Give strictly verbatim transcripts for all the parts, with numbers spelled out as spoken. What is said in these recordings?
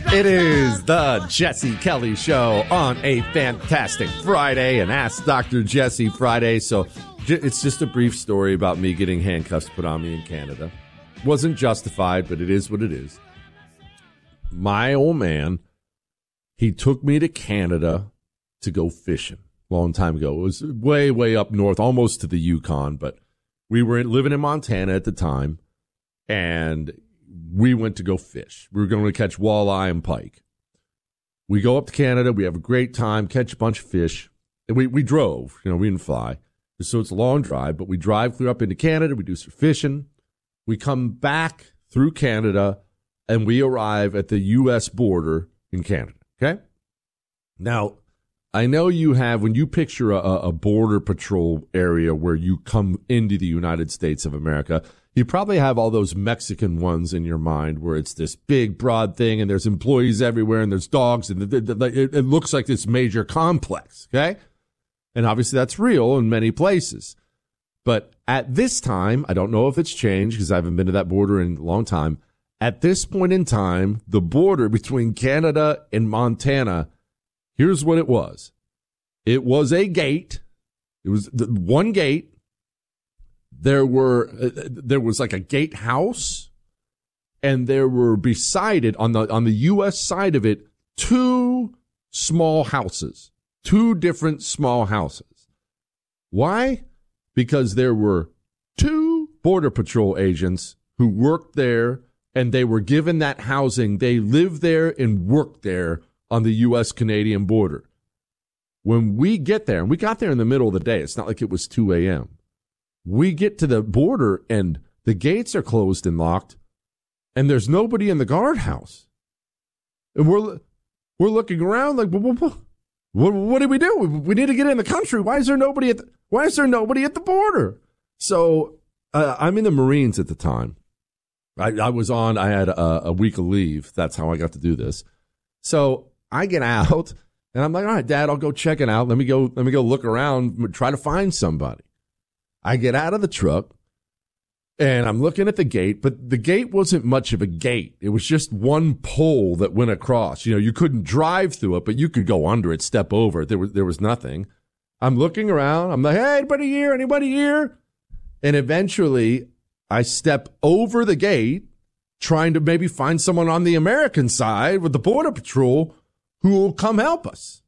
It is the Jesse Kelly Show on a fantastic Friday, and Ask Doctor Jesse Friday. So it's just a brief story about me getting handcuffs put on me in Canada. Wasn't justified, but it is what it is. My old man, he took me to Canada to go fishing a long time ago. It was way, way up north, almost to the Yukon, but we were living in Montana at the time, and we went to go fish. We were going to catch walleye and pike. We go up to Canada. We have a great time, catch a bunch of fish. And we, we drove. You know, we didn't fly. So it's a long drive, but we drive through up into Canada. We do some fishing. We come back through Canada, and we arrive at the U S border in Canada, okay? Now, I know you have, when you picture a, a border patrol area where you come into the United States of America, you probably have all those Mexican ones in your mind where it's this big, broad thing, and there's employees everywhere, and there's dogs, and the, the, the, it, it looks like this major complex, okay? And obviously that's real in many places. But at this time, I don't know if it's changed because I haven't been to that border in a long time. At this point in time, the border between Canada and Montana, here's what it was. It was a gate. It was the one gate. There were, uh, there was like a gatehouse, and there were beside it on the, on the U S side of it, two small houses, two different small houses. Why? Because there were two Border Patrol agents who worked there, and they were given that housing. They lived there and worked there on the U S Canadian border. When we get there, and we got there in the middle of the day, it's not like it was two a.m. We get to the border, and the gates are closed and locked, and there's nobody in the guardhouse. And we're we're looking around like, what, what, what, what do we do? We, we need to get in the country. Why is there nobody at the, why is there nobody at the border? So uh, I'm in the Marines at the time. I, I was on. I had a, a week of leave. That's how I got to do this. So I get out, and I'm like, all right, Dad, I'll go check it out. Let me go. Let me go look around, try to find somebody. I get out of the truck, and I'm looking at the gate, but the gate wasn't much of a gate. It was just one pole that went across. You know, you couldn't drive through it, but you could go under it, step over it. There was, there was nothing. I'm looking around. I'm like, hey, anybody here? Anybody here? And eventually, I step over the gate, trying to maybe find someone on the American side with the Border Patrol who will come help us.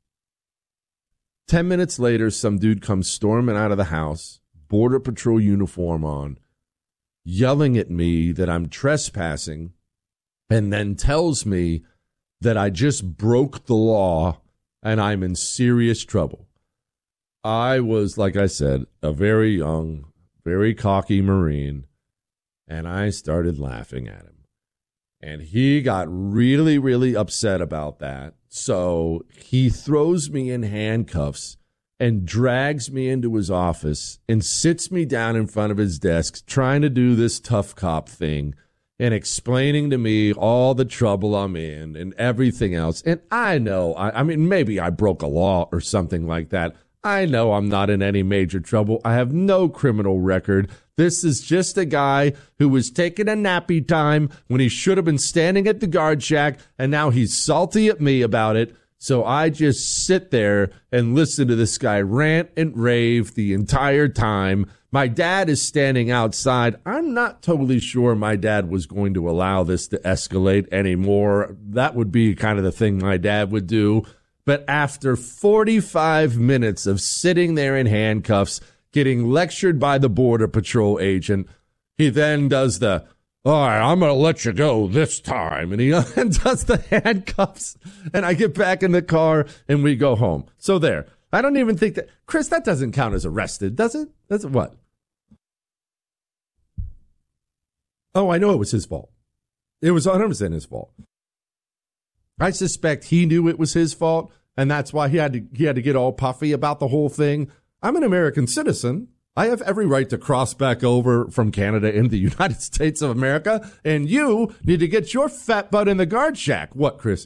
Ten minutes later, some dude comes storming out of the house, Border Patrol uniform on, yelling at me that I'm trespassing, and then tells me that I just broke the law and I'm in serious trouble. I was, like I said, a very young, very cocky Marine, and I started laughing at him. And he got really, really upset about that. So he throws me in handcuffs and drags me into his office and sits me down in front of his desk, trying to do this tough cop thing and explaining to me all the trouble I'm in and everything else. And I know, I, I mean, maybe I broke a law or something like that. I know I'm not in any major trouble. I have no criminal record. This is just a guy who was taking a nappy time when he should have been standing at the guard shack, and now he's salty at me about it. So I just sit there and listen to this guy rant and rave the entire time. My dad is standing outside. I'm not totally sure my dad was going to allow this to escalate anymore. That would be kind of the thing my dad would do. But after forty-five minutes of sitting there in handcuffs, getting lectured by the Border Patrol agent, he then does the, all right, I'm going to let you go this time. And he does the handcuffs. And I get back in the car and we go home. So there. I don't even think that, Chris, that doesn't count as arrested, does it? Does it what? Oh, I know it was his fault. It was one hundred percent his fault. I suspect he knew it was his fault, and that's why he had to he had to get all puffy about the whole thing. I'm an American citizen. I have every right to cross back over from Canada into the United States of America, and you need to get your fat butt in the guard shack. What, Chris?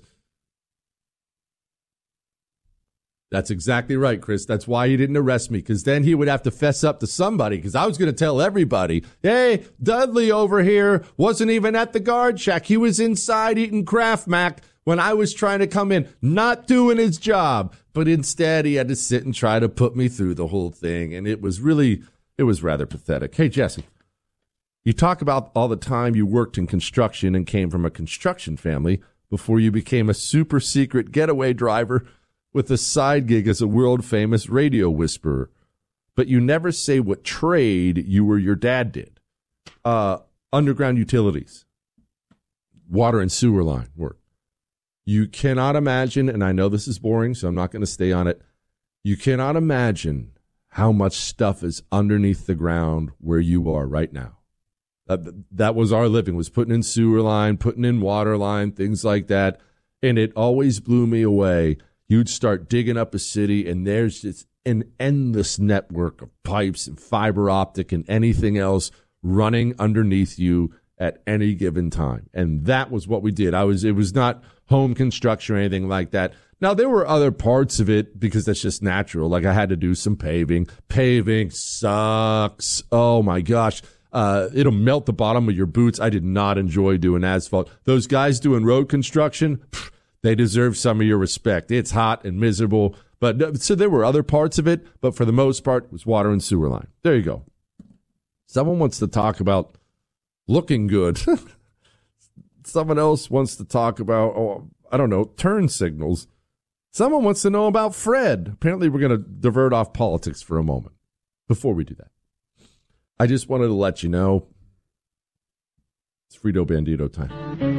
That's exactly right, Chris. That's why he didn't arrest me, because then he would have to fess up to somebody, because I was going to tell everybody, hey, Dudley over here wasn't even at the guard shack. He was inside eating Kraft Mac when I was trying to come in, not doing his job, but instead he had to sit and try to put me through the whole thing. And it was really, it was rather pathetic. Hey, Jesse, you talk about all the time you worked in construction and came from a construction family before you became a super secret getaway driver with a side gig as a world famous radio whisperer. But you never say what trade you or your dad did. Uh, underground utilities, water and sewer line work. You cannot imagine, and I know this is boring, so I'm not going to stay on it. You cannot imagine how much stuff is underneath the ground where you are right now. Uh, that was our living, was putting in sewer line, putting in water line, things like that. And it always blew me away. You'd start digging up a city, and there's just an endless network of pipes and fiber optic and anything else running underneath you at any given time. And that was what we did. I was, it was not home construction or anything like that. Now, there were other parts of it because that's just natural. Like I had to do some paving. Paving sucks. Oh my gosh. Uh, it'll melt the bottom of your boots. I did not enjoy doing asphalt. Those guys doing road construction, pff, they deserve some of your respect. It's hot and miserable. But so there were other parts of it, but for the most part, it was water and sewer line. There you go. Someone wants to talk about looking good. Someone else wants to talk about, oh, I don't know, turn signals. Someone wants to know about Fred. Apparently, we're going to divert off politics for a moment before we do that. I just wanted to let you know it's Frito Bandito time.